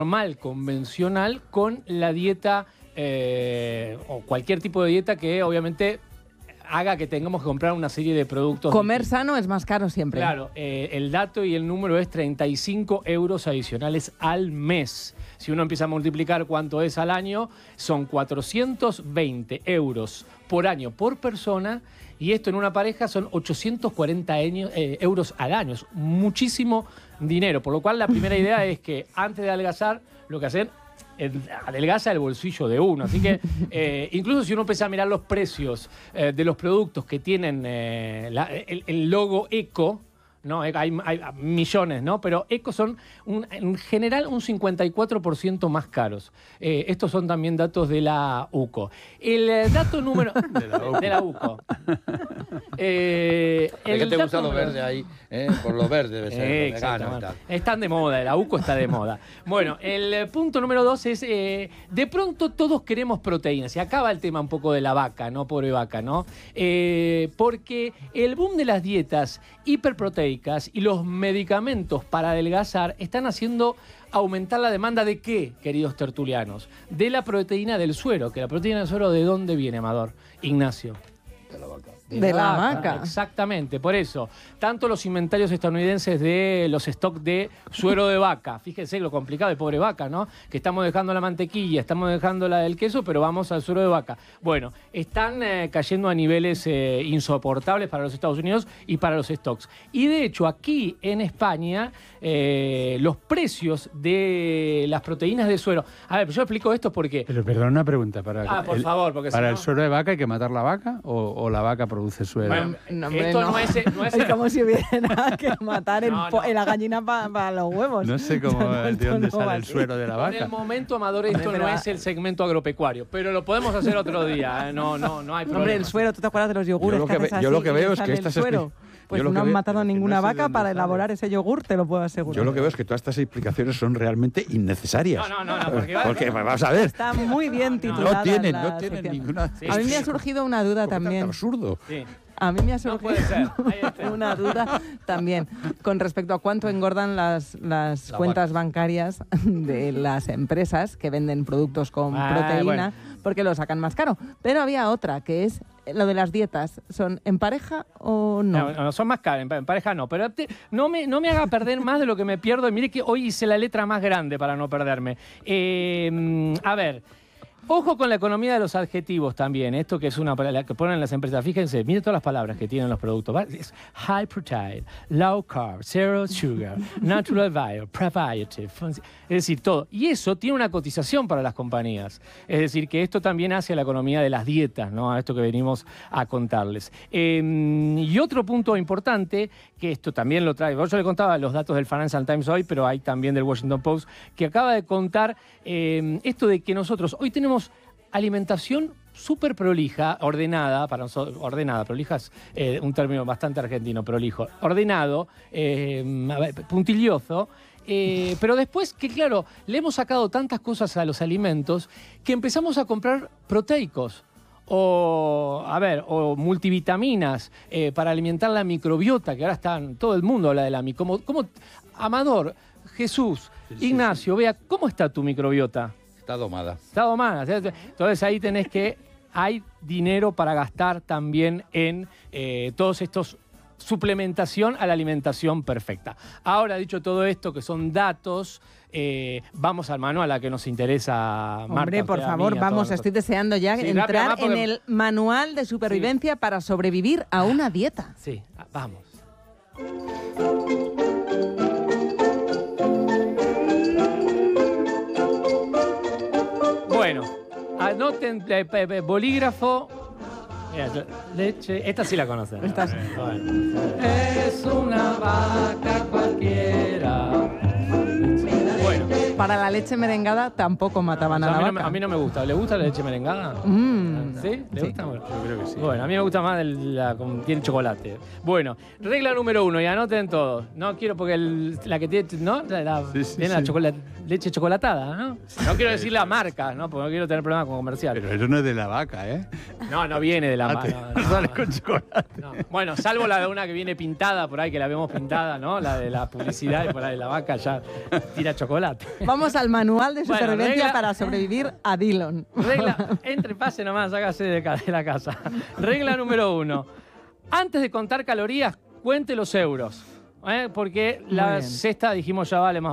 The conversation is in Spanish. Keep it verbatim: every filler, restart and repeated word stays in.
normal, convencional, con la dieta eh, o cualquier tipo de dieta que obviamente haga que tengamos que comprar una serie de productos. Comer sano es más caro siempre. Claro, eh, el dato y el número es treinta y cinco euros adicionales al mes. Si uno empieza a multiplicar cuánto es al año, son cuatrocientos veinte euros por año por persona, y esto en una pareja son ochocientos cuarenta eh, euros al año. Es muchísimo dinero, por lo cual la primera idea es que antes de adelgazar, lo que hacen adelgaza el bolsillo de uno. Así que eh, incluso si uno empieza a mirar los precios eh, de los productos que tienen eh, la, el, el logo eco, ¿no? Hay, hay millones, ¿no? Pero eco son un, en general un cincuenta y cuatro por ciento más caros. Eh, estos son también datos de la U C O. El eh, dato número... de la U C O. De la U C O. Eh, el ¿Qué te gusta lo verde ahí? ¿Eh? Por lo verde debe ser. Eh, vegano y tal. Están de moda, la U C O está de moda. Bueno, el punto número dos es, eh, de pronto todos queremos proteínas. Y acaba el tema un poco de la vaca, ¿no? Pobre vaca, ¿no? Eh, porque el boom de las dietas hiperproteicas y los medicamentos para adelgazar están haciendo aumentar la demanda de ¿qué, queridos tertulianos? De la proteína del suero. ¿Que la proteína del suero de dónde viene, Amador? Ignacio. De la vaca. De, de la, la vaca. vaca. Exactamente, por eso. Tanto los inventarios estadounidenses de los stocks de suero de vaca. Fíjense lo complicado de pobre vaca, ¿no? Que estamos dejando la mantequilla, estamos dejando la del queso, pero vamos al suero de vaca. Bueno, están eh, cayendo a niveles eh, insoportables para los Estados Unidos y para los stocks. Y de hecho, aquí en España, eh, los precios de las proteínas de suero... A ver, yo explico esto porque... Pero perdón, una pregunta. Para ah, por el, favor, porque ¿Para si el no... suero de vaca hay que matar la vaca o, o la vaca produce suero? Bueno, no, hombre, esto no. no es... No es, es como si hubiera que matar el no, po- no. la gallina para pa los huevos. No sé cómo, no, de dónde no sale el así. suero de la vaca. En el momento, Amador, esto no es el segmento agropecuario, pero lo podemos hacer otro día, ¿eh? no, no, no hay problema. Hombre, el suero, ¿tú te acuerdas de los yogures? Yo lo que, que ve, haces así yo lo que veo y es que sale estas el suero? Pues no han veo, matado ninguna no sé vaca para sale. elaborar ese yogur, te lo puedo asegurar. Yo lo que veo es que todas estas explicaciones son realmente innecesarias. No, no, no, no porque, va, porque vamos a ver. Está muy bien titulada. No tienen, la no tienen sección. ninguna... Sí. A mí me ha surgido una duda también. absurdo. Sí. A mí me ha No puede ser. surgido una duda también con respecto a cuánto engordan las, las La cuentas vaca. bancarias de las empresas que venden productos con Ah, proteína, bueno. porque lo sacan más caro. Pero había otra, que es lo de las dietas. ¿Son en pareja o no? No, no son más caras, en pareja no. Pero te, no, me, no me haga perder más de lo que me pierdo. Y mire que hoy hice la letra más grande para no perderme. Eh, a ver... Ojo con la economía de los adjetivos también. Esto que es una palabra que ponen las empresas. Fíjense, miren todas las palabras que tienen los productos. Es high protein, low carb, zero sugar, natural bio, probiotic. Es decir, todo. Y eso tiene una cotización para las compañías. Es decir, que esto también hace a la economía de las dietas, ¿no? A esto que venimos a contarles. Eh, y otro punto importante, que esto también lo trae. Yo le contaba los datos del Financial Times hoy, pero hay también del Washington Post, que acaba de contar eh, esto de que nosotros hoy tenemos alimentación súper prolija, ordenada, para nosotros, ordenada, prolija es eh, un término bastante argentino, prolijo, ordenado, eh, puntilloso, eh, pero después que claro, le hemos sacado tantas cosas a los alimentos que empezamos a comprar proteicos. O, a ver, o multivitaminas eh, para alimentar la microbiota, que ahora están, todo el mundo habla de la microbiota. ¿Cómo, Amador, Jesús, sí, sí, Ignacio, sí. Vea, ¿cómo está tu microbiota? Está domada. Está domada. Entonces ahí tenés que, hay dinero para gastar también en eh, todos estos suplementación a la alimentación perfecta. Ahora, dicho todo esto, que son datos, eh, vamos al manual a que nos interesa, Marta. Hombre, por favor, mía, vamos, todo, estoy deseando ya sí, entrar rápido, porque... en el manual de supervivencia sí. para sobrevivir a una dieta. Sí, vamos. Bueno, anoten eh, eh, bolígrafo. Mira, leche, esta sí la conocen. Esta sí. Bueno. Es una vaca cualquiera. Bueno. Para la leche merengada tampoco mataban O sea, a la a mí vaca. No, a mí no me gusta. ¿Le gusta la leche merengada? Mm. ¿Sí? ¿Le Sí. gusta? Bueno, Yo creo que sí. bueno, a mí me gusta más el, la con tiene chocolate. Bueno, regla número uno, y anoten todos. No quiero porque el, la que tiene, ¿no? La, la, Sí, sí, tiene sí. la chocolate, leche chocolatada, ¿no? No quiero decir la marca, ¿no? Porque no quiero tener problemas con comerciales. Pero eso no es de la vaca, ¿eh? No, no viene de la Ah, marca. te- No, sale no, con chocolate. no. Bueno, salvo la de una que viene pintada por ahí, que la vemos pintada, ¿no? La de la publicidad y por ahí la vaca ya tira chocolate. Vamos al manual de Bueno, supervivencia regla- para sobrevivir a Dillon. Regla, entre, pase nomás, hágase de, ca- de la casa. Regla número uno. Antes de contar calorías, cuente los euros. ¿eh? Porque Muy la bien. cesta, dijimos ya, vale más